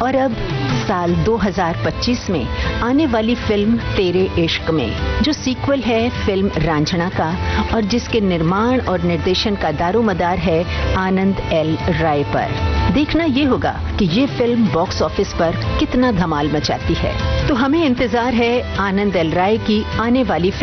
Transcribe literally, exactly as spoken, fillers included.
और अब साल दो हज़ार पच्चीस में आने वाली फिल्म तेरे इश्क में, जो सीक्वल है फिल्म रांझना का और जिसके निर्माण और निर्देशन का दारोमदार है आनंद एल राय पर। देखना ये होगा कि ये फिल्म बॉक्स ऑफिस पर कितना धमाल मचाती है। तो हमें इंतजार है आनंद एल राय की आने वाली फिल्म